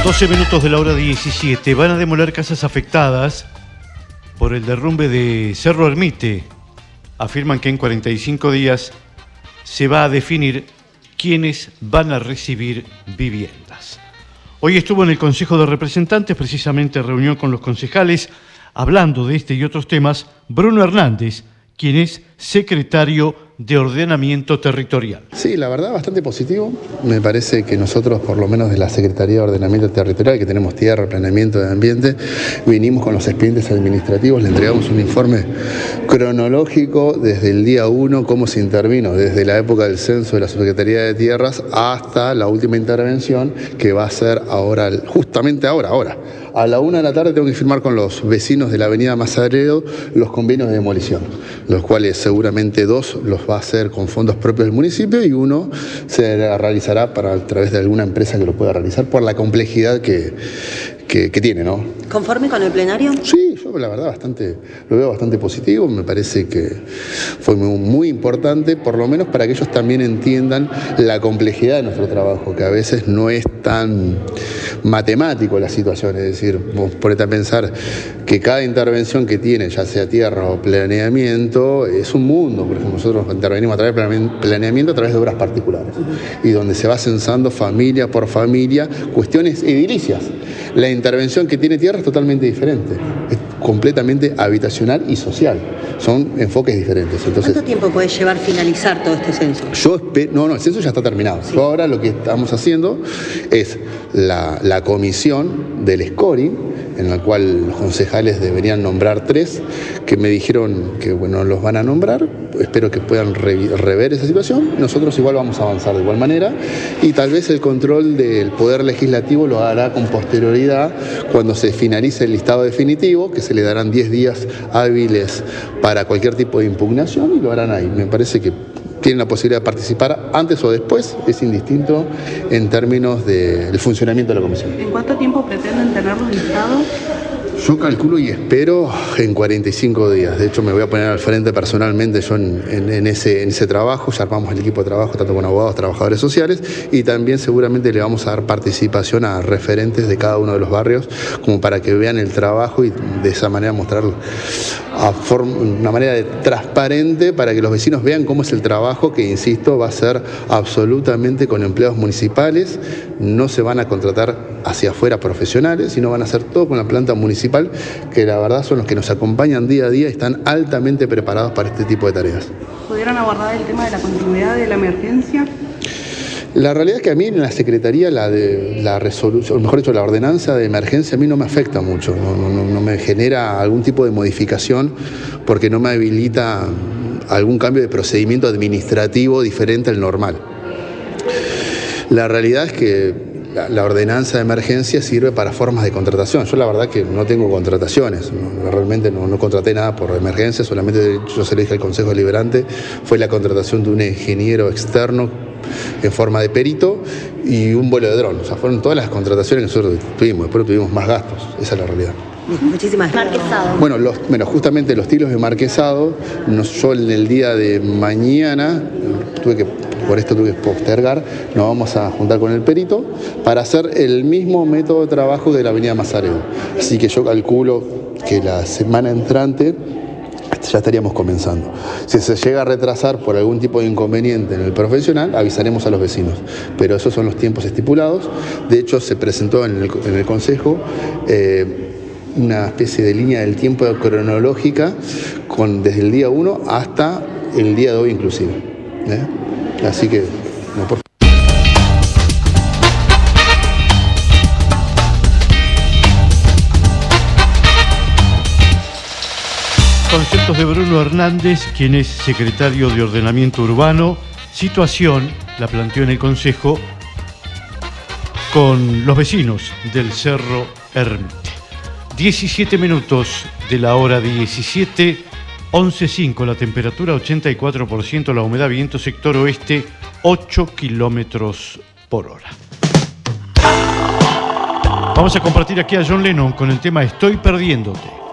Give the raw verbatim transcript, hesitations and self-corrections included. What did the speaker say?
doce minutos de la hora diecisiete. Van a demoler casas afectadas por el derrumbe de Cerro Ermite. Afirman que en cuarenta y cinco días se va a definir quiénes van a recibir viviendas. Hoy estuvo en el Consejo de Representantes, precisamente reunión con los concejales, hablando de este y otros temas, Bruno Hernández, quien es secretario de Ordenamiento Territorial. Sí, la verdad, bastante positivo. Me parece que nosotros, por lo menos de la Secretaría de Ordenamiento Territorial, que tenemos tierra, planeamiento de ambiente, vinimos con los expedientes administrativos, le entregamos un informe cronológico desde el día uno, cómo se intervino, desde la época del censo de la Secretaría de Tierras hasta la última intervención, que va a ser ahora, justamente ahora, ahora. A la una de la tarde tengo que firmar con los vecinos de la avenida Mazarredo los convenios de demolición, los cuales seguramente dos los va a hacer con fondos propios del municipio y uno se realizará para, a través de alguna empresa que lo pueda realizar por la complejidad que, que, que tiene, ¿no? ¿Conforme con el plenario? Sí, yo la verdad bastante, lo veo bastante positivo. Me parece que fue muy, muy importante, por lo menos para que ellos también entiendan la complejidad de nuestro trabajo, que a veces no es tan matemático la situación. Es decir, vos ponete a pensar que cada intervención que tiene, ya sea tierra o planeamiento, es un mundo. Por ejemplo, nosotros intervenimos a través de planeamiento, a través de obras particulares, y donde se va censando familia por familia, cuestiones edilicias. La intervención que tiene tierra es totalmente diferente, es completamente habitacional y social, son enfoques diferentes. Entonces, ¿cuánto tiempo puede llevar finalizar todo este censo? Yo espero, no, no, el censo ya está terminado. Sí. Yo ahora lo que estamos haciendo es la, la comisión del scoring, en la cual los concejales deberían nombrar tres, que me dijeron que bueno, los van a nombrar. Espero que puedan re, rever esa situación. Nosotros igual vamos a avanzar de igual manera, y tal vez el control del Poder Legislativo lo hará con posterioridad cuando se finalice el listado definitivo, que se le darán diez días hábiles para cualquier tipo de impugnación, y lo harán ahí. Me parece que tienen la posibilidad de participar antes o después, es indistinto en términos del funcionamiento de la comisión. ¿En cuánto tiempo pretenden tenerlos listados? Yo calculo y espero en cuarenta y cinco días. De hecho, me voy a poner al frente personalmente yo en, en, en, ese, en ese trabajo. Ya armamos el equipo de trabajo, tanto con abogados, trabajadores sociales, y también seguramente le vamos a dar participación a referentes de cada uno de los barrios, como para que vean el trabajo y de esa manera mostrarlo a forma, una manera de transparente, para que los vecinos vean cómo es el trabajo, que insisto, va a ser absolutamente con empleados municipales. No se van a contratar hacia afuera profesionales, sino van a hacer todo con la planta municipal, que la verdad son los que nos acompañan día a día y están altamente preparados para este tipo de tareas. ¿Pudieron abordar el tema de la continuidad de la emergencia? La realidad es que a mí en la Secretaría la, de, la resolución, o mejor dicho, la ordenanza de emergencia a mí no me afecta mucho, no, no, no me genera algún tipo de modificación, porque no me habilita algún cambio de procedimiento administrativo diferente al normal. La realidad es que la, la ordenanza de emergencia sirve para formas de contratación. Yo la verdad que no tengo contrataciones, no, realmente no, no contraté nada por emergencia, solamente yo se le dije al Consejo Deliberante, fue la contratación de un ingeniero externo en forma de perito y un vuelo de dron. O sea, fueron todas las contrataciones que nosotros tuvimos. Después tuvimos más gastos. Esa es la realidad. Muchísimas gracias. Marquesado. Bueno, los, bueno, justamente los tilos de marquesado, no, yo en el día de mañana, tuve que, por esto tuve que postergar, nos vamos a juntar con el perito para hacer el mismo método de trabajo de la avenida Mazarredo. Así que yo calculo que la semana entrante ya estaríamos comenzando. Si se llega a retrasar por algún tipo de inconveniente en el profesional, avisaremos a los vecinos. Pero esos son los tiempos estipulados. De hecho, se presentó en el, en el Consejo eh, una especie de línea del tiempo cronológica con, desde el día uno hasta el día de hoy inclusive. ¿Eh? Así que, no, por favor. Conceptos de Bruno Hernández, quien es secretario de Ordenamiento Urbano. Situación la planteó en el Consejo con los vecinos del Cerro Ermite. diecisiete minutos de la hora diecisiete, once coma cinco la temperatura, ochenta y cuatro por ciento la humedad, viento sector oeste, ocho kilómetros por hora. Vamos a compartir aquí a John Lennon con el tema Estoy perdiéndote.